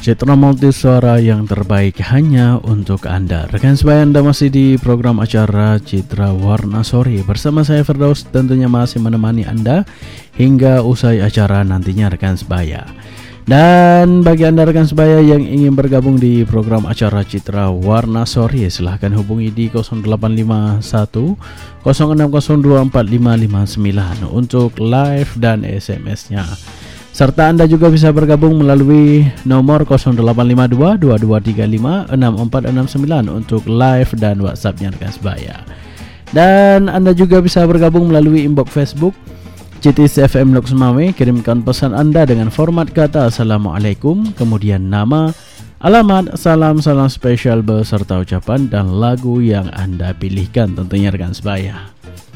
Citra multisuara yang terbaik hanya untuk Anda. Rekan sebaya, Anda masih di program acara Citra Warna Sore bersama saya Firdaus, tentunya masih menemani Anda hingga usai acara nantinya rekan sebaya. Dan bagi Anda rekan sebaya yang ingin bergabung di program acara Citra Warna Sore, silahkan hubungi di 0851 06024559 untuk live dan SMS-nya. Serta Anda juga bisa bergabung melalui nomor 0852 2235 6469 untuk live dan WhatsApp-nya rekan sebaya. Dan Anda juga bisa bergabung melalui inbox Facebook CTC FM Lok Semawe. Kirimkan pesan Anda dengan format kata Assalamualaikum, kemudian nama, alamat, salam spesial beserta ucapan dan lagu yang Anda pilihkan tentunya rekan sebaya.